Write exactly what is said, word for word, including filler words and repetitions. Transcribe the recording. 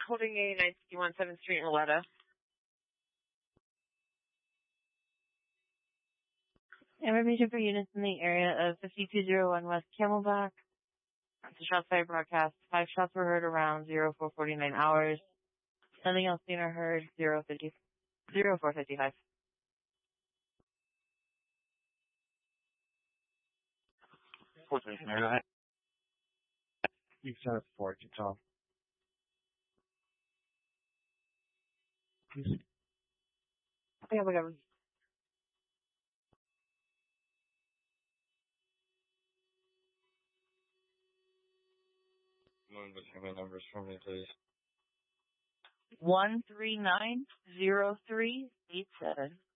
holding a nine sixty-one seventh Street in Roletta. Information for units in the area of fifty-two oh one West Camelback. The shots fired broadcast. Five shots were heard around zero four forty-nine hours. Nothing else seen or heard. zero fifty, zero four fifty-five. You can set up for it, Tom. Yeah, whatever. One with how many numbers for me, please? One three nine zero three eight seven.